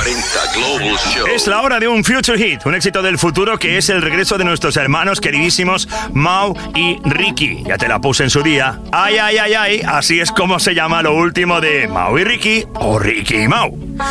40 Global Show. Es la hora de un Future Hit, un éxito del futuro que es el regreso de nuestros hermanos queridísimos Mau y Ricky. Ya te la puse en su día. Ay, ay, ay, ay, así es como se llama lo último de Mau y Ricky o Ricky y Mau.